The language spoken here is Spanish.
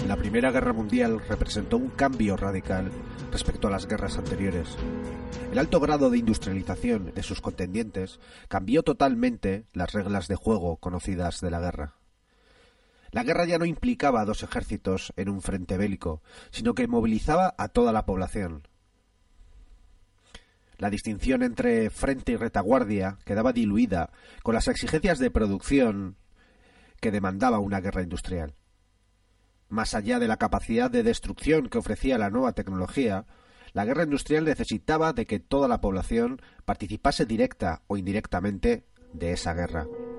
La Primera Guerra Mundial representó un cambio radical respecto a las guerras anteriores. El alto grado de industrialización de sus contendientes cambió totalmente las reglas de juego conocidas de la guerra. La guerra ya no implicaba a dos ejércitos en un frente bélico, sino que movilizaba a toda la población. La distinción entre frente y retaguardia quedaba diluida con las exigencias de producción que demandaba una guerra industrial. Más allá de la capacidad de destrucción que ofrecía la nueva tecnología, la guerra industrial necesitaba de que toda la población participase directa o indirectamente de esa guerra.